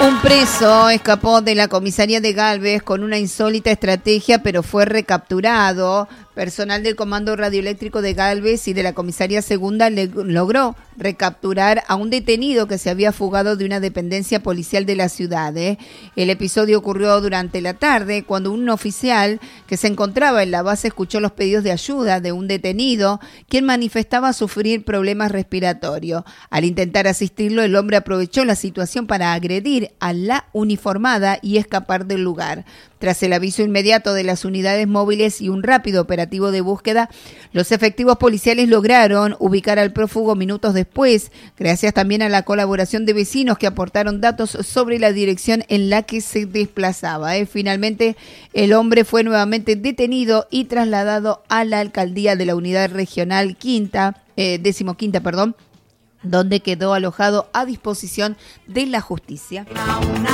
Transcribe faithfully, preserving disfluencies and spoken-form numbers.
Un preso escapó de la comisaría de Galvez con una insólita estrategia, pero fue recapturado. Personal del Comando Radioeléctrico de Galvez y de la Comisaría Segunda le logró recapturar a un detenido que se había fugado de una dependencia policial de la ciudad. ¿eh? El episodio ocurrió durante la tarde, cuando un oficial que se encontraba en la base escuchó los pedidos de ayuda de un detenido, quien manifestaba sufrir problemas respiratorios. Al intentar asistirlo, el hombre aprovechó la situación para agredir a la uniformada y escapar del lugar. Tras el aviso inmediato de las unidades móviles y un rápido operativo de búsqueda, los efectivos policiales lograron ubicar al prófugo minutos después, gracias también a la colaboración de vecinos que aportaron datos sobre la dirección en la que se desplazaba. ¿eh? Finalmente, el hombre fue nuevamente detenido y trasladado a la alcaldía de la unidad regional quinta, eh, decimoquinta, perdón, donde quedó alojado a disposición de la justicia.